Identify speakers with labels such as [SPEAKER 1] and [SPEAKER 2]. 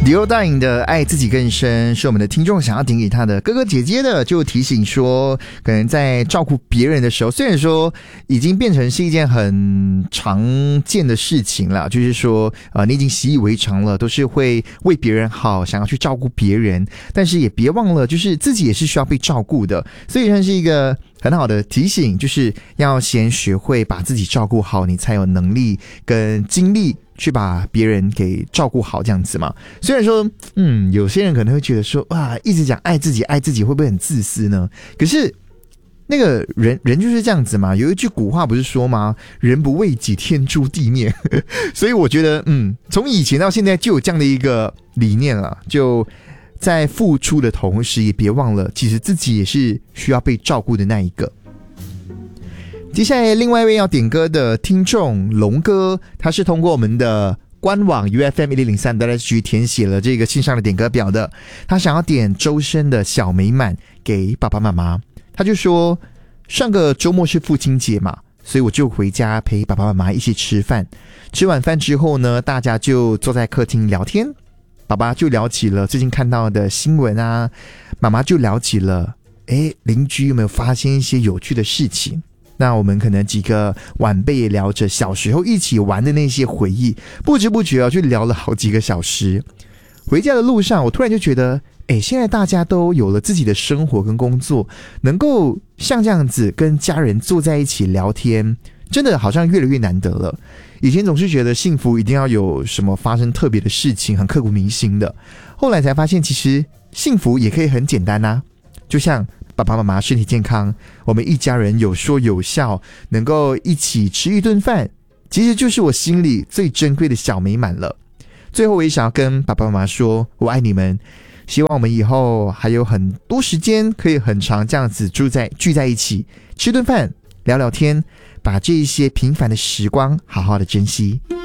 [SPEAKER 1] 李欧大颖的爱自己更深是我们的听众想要点给他的哥哥姐姐的，就提醒说可能在照顾别人的时候，虽然说已经变成是一件很常见的事情了，就是说你已经习以为常了，都是会为别人好，想要去照顾别人，但是也别忘了就是自己也是需要被照顾的，所以算是一个很好的提醒，就是要先学会把自己照顾好，你才有能力跟精力去把别人给照顾好，这样子嘛。虽然说有些人可能会觉得说哇，一直讲爱自己会不会很自私呢？可是那个人就是这样子嘛，有一句古话不是说吗，人不为己天诛地灭所以我觉得从以前到现在就有这样的一个理念了，就在付出的同时也别忘了其实自己也是需要被照顾的那一个。接下来另外一位要点歌的听众龙哥，他是通过我们的官网 UFM1003.SG 填写了这个信上的点歌表的，他想要点周深的小美满给爸爸妈妈。他就说上个周末是父亲节嘛，所以我就回家陪爸爸妈妈一起吃饭，吃晚饭之后呢，大家就坐在客厅聊天，爸爸就聊起了最近看到的新闻啊，妈妈就聊起了邻居有没有发现一些有趣的事情，那我们可能几个晚辈也聊着小时候一起玩的那些回忆，不知不觉就聊了好几个小时。回家的路上我突然就觉得现在大家都有了自己的生活跟工作，能够像这样子跟家人坐在一起聊天，真的好像越来越难得了。以前总是觉得幸福一定要有什么发生特别的事情，很刻骨铭心的，后来才发现其实幸福也可以很简单啊，就像爸爸妈妈身体健康，我们一家人有说有笑，能够一起吃一顿饭，其实就是我心里最珍贵的小美满了。最后我也想要跟爸爸妈妈说我爱你们，希望我们以后还有很多时间可以很长这样子聚在一起吃顿饭聊聊天，把这一些平凡的时光好好的珍惜。